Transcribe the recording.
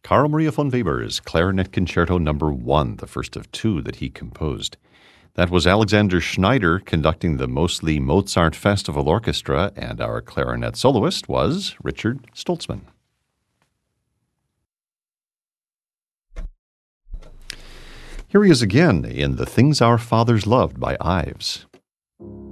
Carl Maria von Weber's Clarinet Concerto Number 1, the first of two that he composed. That was Alexander Schneider conducting the Mostly Mozart Festival Orchestra, and our clarinet soloist was Richard Stoltzman. Here he is again in The Things Our Fathers Loved by Ives.